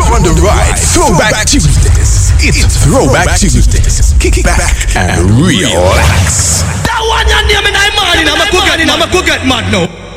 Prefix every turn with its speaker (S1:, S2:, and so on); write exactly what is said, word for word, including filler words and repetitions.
S1: on the right, Throwback Tuesdays. It's Throwback Tuesdays. Kick back and relax.
S2: That one your name in my morning, I'm a cook, I'm a cook, man, no.